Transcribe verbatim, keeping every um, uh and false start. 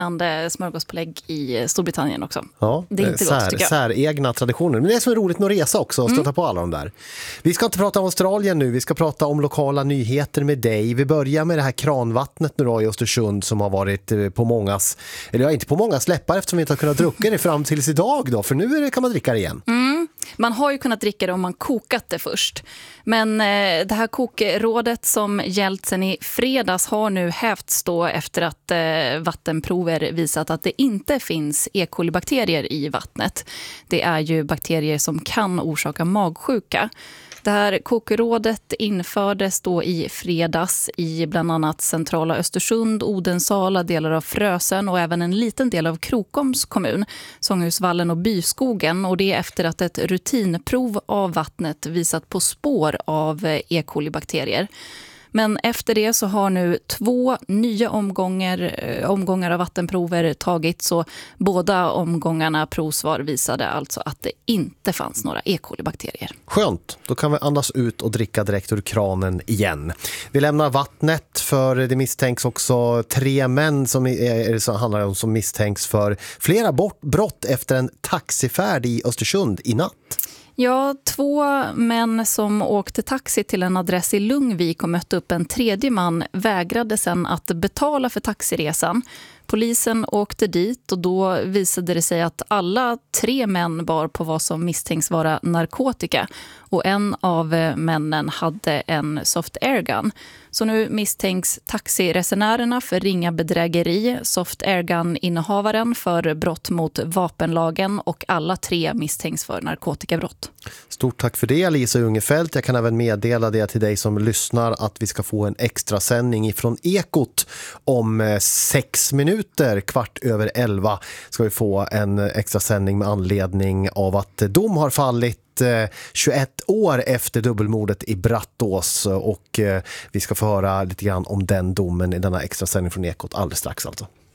liknande smörgåspålägg i Storbritannien också. Ja, det är inte sär, gott, tycker jag. Säregna traditioner. Men det är så roligt att resa också och stöta mm. på alla de där. Vi ska inte prata om Australien nu, vi ska prata om lokala nyheter med dig. Vi börjar med det här kranvattnet nu då i Östersund som har varit på mångas, eller ja, inte på mångas läppar eftersom vi inte har kunnat dricka det fram tills idag då, för nu är det, kan man dricka det igen. Mm. Man har ju kunnat dricka det om man kokat det först. Men eh, det här kokrådet som gällt sedan i fredags har nu hävts då efter att eh, vattenprover visat att det inte finns E. coli-bakterier i vattnet. Det är ju bakterier som kan orsaka magsjuka. Det här kokrådet infördes då i fredags i bland annat centrala Östersund, Odensala, delar av Frösen och även en liten del av Krokoms kommun, Sånghusvallen och Byskogen. Och det är efter att ett rutinprov av vattnet visat på spår av E. coli-bakterier. Men efter det så har nu två nya omgångar, omgångar av vattenprover tagits och båda omgångarna provsvar visade alltså att det inte fanns några E. coli-bakterier. Skönt, då kan vi andas ut och dricka direkt ur kranen igen. Vi lämnar vattnet för det misstänks också tre män som, är, som handlar om som misstänks för flera brott efter en taxifärd i Östersund i natt. Ja, två män som åkte taxi till en adress i Lungvik och mötte upp en tredje man vägrade sedan att betala för taxiresan. Polisen åkte dit och då visade det sig att alla tre män bar på vad som misstänks vara narkotika. Och en av männen hade en soft airgun. Så nu misstänks taxiresenärerna för ringa bedrägeri, soft airgun-innehavaren för brott mot vapenlagen och alla tre misstänks för narkotikabrott. Stort tack för det, Lisa Ungefält. Jag kan även meddela det till dig som lyssnar att vi ska få en extra sändning ifrån Ekot om sex minuter, kvart över elva ska vi få en extra sändning med anledning av att dom har fallit tjugoett år efter dubbelmordet i Brattås och vi ska få höra lite grann om den domen i denna extra sändning från Ekot alldeles strax alltså.